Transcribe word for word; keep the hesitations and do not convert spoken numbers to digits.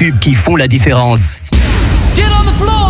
tubes qui font la différence. Get on the floor!